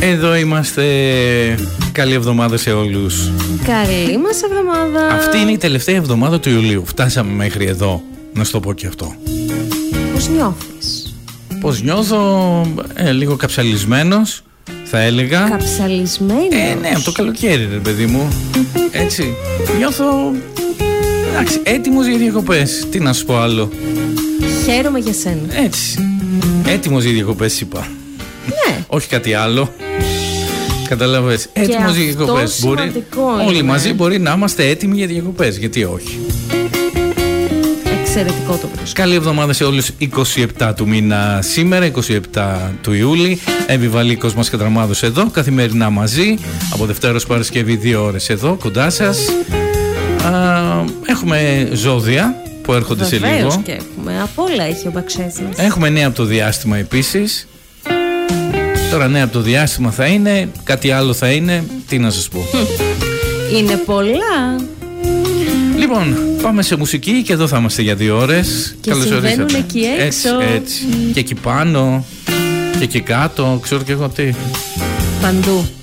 Εδώ είμαστε. Καλή εβδομάδα σε όλους. Καλή μας εβδομάδα. Αυτή είναι η τελευταία εβδομάδα του Ιουλίου. Φτάσαμε μέχρι εδώ. Να σου το πω και αυτό. Πώς νιώθεις? Πώς νιώθω? Λίγο καψαλισμένος, θα έλεγα. Καψαλισμένος? Ναι, από το καλοκαίρι, ρε παιδί μου. Έτσι. Νιώθω. Εντάξει, έτοιμος για διακοπές. Τι να σου πω άλλο. Χαίρομαι για σένα. Έτσι. Έτοιμος για διακοπές, είπα. Ναι. Όχι κάτι άλλο. Καταλαβες. Έτοιμος για διακοπές. Όλοι μαζί μπορεί να είμαστε έτοιμοι για διακοπές. Γιατί όχι. Εξαιρετικό το βρίσκω. Καλή εβδομάδα σε όλους. 27 του μήνα σήμερα, 27 του Ιούλη. Εμβιβαλίκος μας Κατραμάδος εδώ. Καθημερινά μαζί. Από Δευτέρα ως Παρασκευή 2 ώρες εδώ κοντά σας. Έχουμε ζώδια που έρχονται. Βεβαίως, σε λίγο. και έχουμε. Απ' όλα έχει ο Μπαξές μας. Έχουμε νέα από το διάστημα επίσης. Τώρα νέα από το διάστημα θα είναι. Κάτι άλλο θα είναι. Τι να σας πω. Είναι πολλά. Λοιπόν, πάμε σε μουσική και εδώ θα είμαστε για 2 ώρες. Και συμβαίνουν εκεί έξω. Έτσι. Και εκεί πάνω. Και εκεί κάτω. Ξέρω και εγώ τι. Παντού.